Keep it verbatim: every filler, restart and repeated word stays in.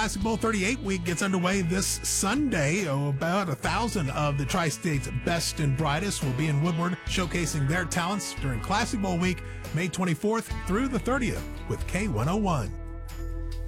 Classic Bowl thirty-eight week gets underway this Sunday. Oh, about a thousand of the Tri-State's best and brightest will be in Woodward showcasing their talents during Classic Bowl week, May twenty-fourth through the thirtieth with K one oh one.